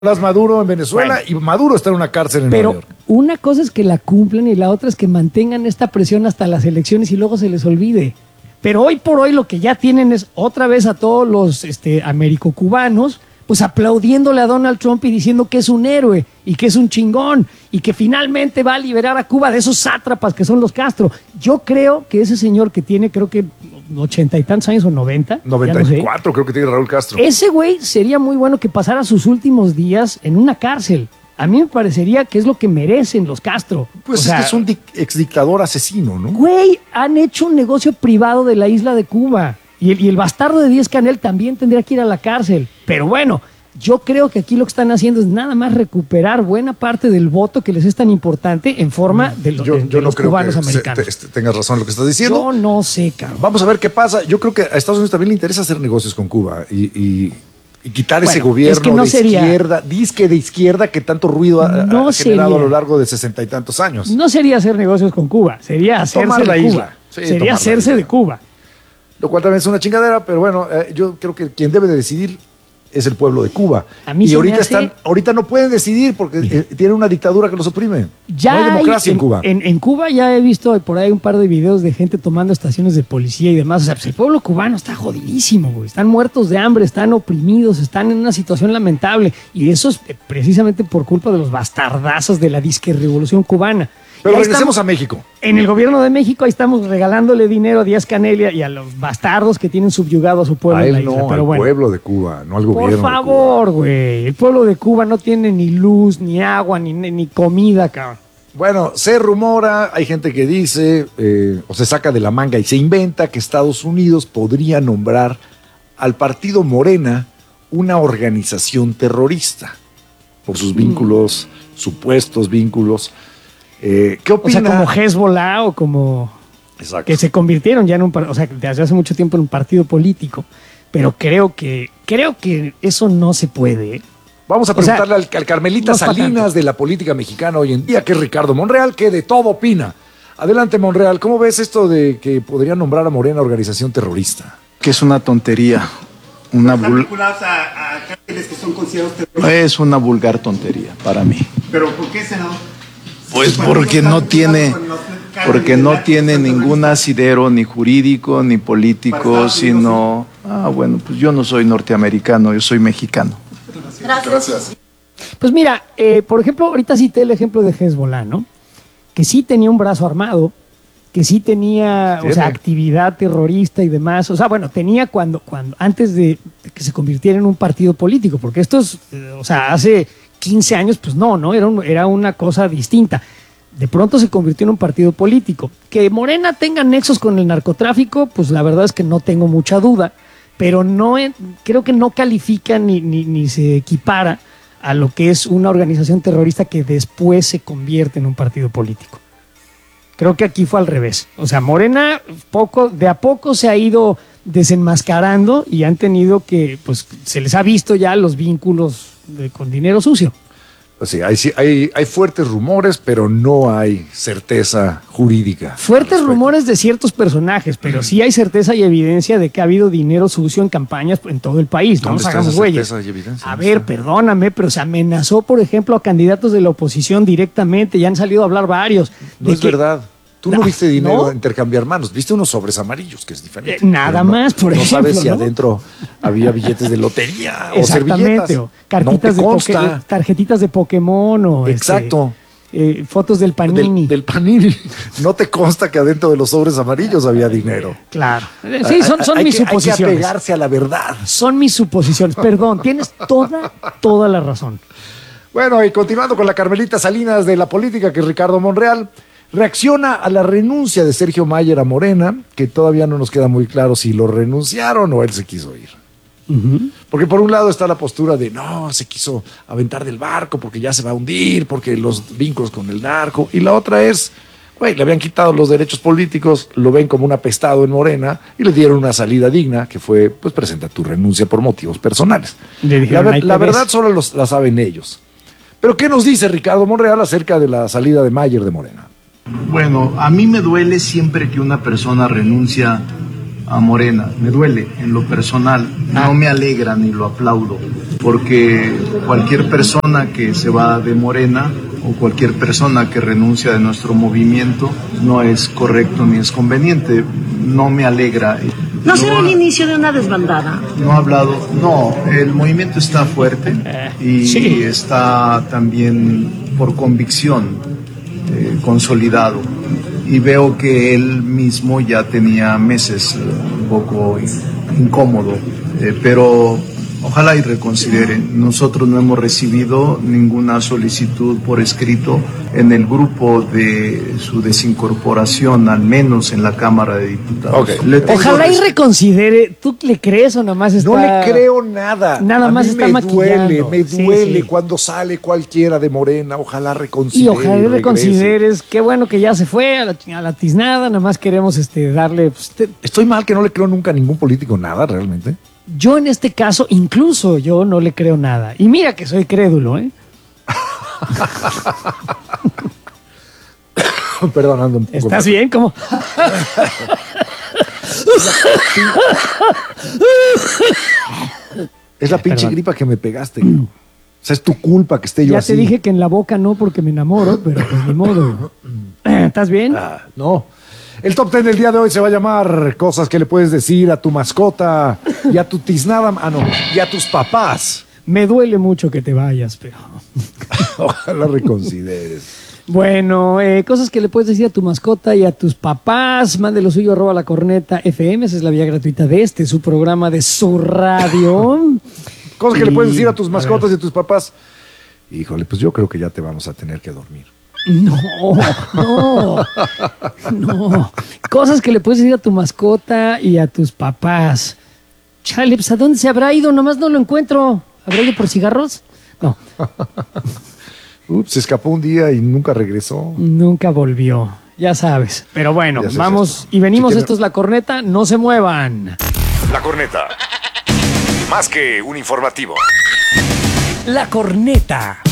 Maduro en Venezuela y Maduro está en una cárcel en Nueva York. Pero una cosa es que la cumplan y la otra es que mantengan esta presión hasta las elecciones y luego se les olvide. Pero hoy por hoy lo que ya tienen es otra vez a todos los americocubanos pues aplaudiéndole a Donald Trump y diciendo que es un héroe y que es un chingón y que finalmente va a liberar a Cuba de esos sátrapas que son los Castro. Yo creo que ese señor que tiene, creo que 80 y tantos años o 90. 94 creo que tiene Raúl Castro. Ese güey sería muy bueno que pasara sus últimos días en una cárcel. A mí me parecería que es lo que merecen los Castro. Pues es que es un exdictador asesino, ¿no? Güey, han hecho un negocio privado de la isla de Cuba. Y el bastardo de Díaz-Canel también tendría que ir a la cárcel. Pero bueno, yo creo que aquí lo que están haciendo es nada más recuperar buena parte del voto que les es tan importante en forma de los, yo no creo cubanos que americanos. Tengas razón en lo que estás diciendo. Yo no sé, cabrón. Vamos a ver qué pasa. Yo creo que a Estados Unidos también le interesa hacer negocios con Cuba y quitar ese gobierno es que no izquierda, disque de izquierda que tanto ruido ha generado a lo largo de 60 y tantos años. No sería hacer negocios con Cuba, sería hacerse de Cuba. Sí, sería hacerse de Cuba. Lo cual también es una chingadera, pero bueno, yo creo que quien debe de decidir es el pueblo de Cuba. A mí y ahorita no pueden decidir porque tienen una dictadura que los oprime. Ya no hay democracia en Cuba. En Cuba ya he visto por ahí un par de videos de gente tomando estaciones de policía y demás. O sea, pues el pueblo cubano está jodidísimo, güey. Están muertos de hambre, están oprimidos, están en una situación lamentable. Y eso es precisamente por culpa de los bastardazos de la disque revolución cubana. Pero regresemos a México. En el gobierno de México ahí estamos regalándole dinero a Díaz-Canel y a los bastardos que tienen subyugado a su pueblo. A él en la isla. no, al pueblo de Cuba, no al gobierno. Por favor, güey. El pueblo de Cuba no tiene ni luz, ni agua, ni comida, cabrón. Bueno, se rumora, hay gente que dice, o se saca de la manga y se inventa que Estados Unidos podría nombrar al partido Morena una organización terrorista por sus vínculos, supuestos vínculos. ¿Qué opina? O sea, como Hezbollah o como... Exacto. Que se convirtieron ya en un... O sea, desde hace mucho tiempo en un partido político. Pero creo que eso no se puede, ¿eh? Vamos a preguntarle al Carmelita Salinas de la política mexicana hoy en día, que es Ricardo Monreal, que de todo opina. Adelante, Monreal. ¿Cómo ves esto de que podría nombrar a Morena organización terrorista? Que es una tontería. ¿Están vinculados a cárteles que son considerados terroristas? Es una vulgar tontería para mí. ¿Pero por qué, senador? Pues porque no tiene ningún asidero ni jurídico ni político, sino... bueno, pues yo no soy norteamericano, yo soy mexicano. Gracias. Pues mira, por ejemplo, ahorita cité el ejemplo de Hezbollah, ¿no? Que sí tenía un brazo armado, que sí tenía, o sea, actividad terrorista y demás. O sea, bueno, tenía cuando antes de que se convirtiera en un partido político, porque esto es, o sea, hace 15 años, pues no, era una cosa distinta. De pronto se convirtió en un partido político. Que Morena tenga nexos con el narcotráfico, pues la verdad es que no tengo mucha duda, pero no creo que no califica ni se equipara a lo que es una organización terrorista que después se convierte en un partido político. Creo que aquí fue al revés. O sea, Morena de a poco se ha ido desenmascarando y han tenido que, pues se les ha visto ya los vínculos con dinero sucio. Sí, hay fuertes rumores, pero no hay certeza jurídica. Fuertes rumores de ciertos personajes, pero sí hay certeza y evidencia de que ha habido dinero sucio en campañas en todo el país. ¿Dónde está esa certeza y evidencia? A ver, perdóname, pero se amenazó, por ejemplo, a candidatos de la oposición directamente. Ya han salido a hablar varios. No es verdad. Tú no viste dinero intercambiar manos, viste unos sobres amarillos, que es diferente. Nada más, por ejemplo. No sabes si adentro había billetes de lotería o servilletas. O cartitas tarjetitas de Pokémon o exacto. Fotos del Panini. Del Panini. No te consta que adentro de los sobres amarillos había dinero. Claro. Sí, son mis suposiciones. Hay que apegarse a la verdad. Son mis suposiciones. Perdón, tienes toda la razón. Bueno, y continuando con la Carmelita Salinas de la política, que es Ricardo Monreal, reacciona a la renuncia de Sergio Mayer a Morena, que todavía no nos queda muy claro si lo renunciaron o él se quiso ir. Porque por un lado está la postura de no, se quiso aventar del barco porque ya se va a hundir, porque los vínculos con el narco, y la otra es, güey, le habían quitado los derechos políticos, lo ven como un apestado en Morena y le dieron una salida digna que fue, pues presenta tu renuncia por motivos personales. La verdad solo la saben ellos. Pero ¿qué nos dice Ricardo Monreal acerca de la salida de Mayer de Morena? Bueno, a mí me duele siempre que una persona renuncia a Morena. Me duele en lo personal, no me alegra ni lo aplaudo, porque cualquier persona que se va de Morena o cualquier persona que renuncia de nuestro movimiento no es correcto ni es conveniente. No me alegra. ¿No será el inicio de una desbandada? No ha hablado, no, el movimiento está fuerte y está también por convicción consolidado. Y veo que él mismo ya tenía meses un poco incómodo, pero ojalá y reconsidere. Nosotros no hemos recibido ninguna solicitud por escrito en el grupo de su desincorporación, al menos en la Cámara de Diputados. Okay. Ojalá y reconsidere. ¿Tú le crees o nada más está...? No le creo nada. Nada A más mí está me maquillando. duele Sí. cuando sale cualquiera de Morena. Ojalá Y reconsidere. ojalá y regrese. reconsideres. Qué bueno que ya se fue a la tiznada. Nada más queremos darle... pues, Estoy mal que no le creo nunca a ningún político nada, realmente. yo en este caso, incluso yo no le creo nada. Y mira que soy crédulo, ¿eh? Perdonando un poco. ¿Estás bien? ¿Cómo? Es la pinche Perdón. gripa que me pegaste. O sea, es tu culpa que esté yo Ya así. te dije que en la boca no porque me enamoro, pero pues ni modo. ¿Estás bien? Ah, no. El top 10 del día de hoy se va a llamar cosas que le puedes decir a tu mascota y a tu tiznada. Ah, no. Y a tus papás. Me duele mucho que te vayas, pero... Ojalá reconsideres. Bueno, cosas que le puedes decir a tu mascota y a tus papás. Mande lo suyo @ La Corneta FM. Esa es la vía gratuita de su programa de su radio. Cosas que le puedes decir a tus a mascotas ver. y a tus papás. Híjole, pues yo creo que ya te vamos a tener que dormir. No. Cosas que le puedes decir a tu mascota y a tus papás. Chale, pues ¿a dónde se habrá ido? Nomás no lo encuentro. ¿Habrá ido por cigarros? No, Ups, se escapó un día y nunca regresó. nunca volvió. Ya sabes. Pero bueno, Ya sabes vamos esto. y venimos. Si quieren- Esto es La Corneta. No se muevan. La Corneta. Más que un informativo. La Corneta.